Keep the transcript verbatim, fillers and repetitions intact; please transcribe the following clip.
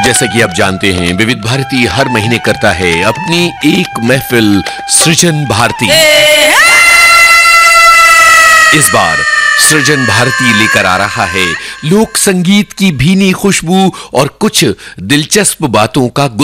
जैसा कि आप जानते हैं, विविध भारती हर महीने करता है अपनी एक महफिल सृजन भारती। इस बार सृजन भारती लेकर आ रहा है लोक संगीत की भीनी खुशबू और कुछ दिलचस्प बातों का